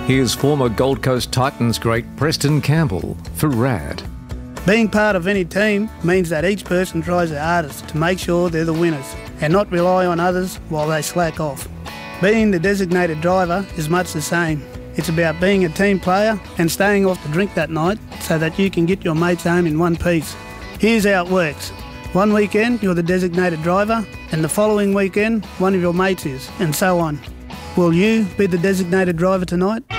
Here's former Gold Coast Titans great Preston Campbell for RAD. Being part of any team means that each person tries their hardest to make sure they're the winners and not rely on others while they slack off. Being the designated driver is much the same. It's about being a team player and staying off the drink that night so that you can get your mates home in one piece. Here's how it works. One weekend you're the designated driver and the following weekend one of your mates is, and so on. Will you be the designated driver tonight?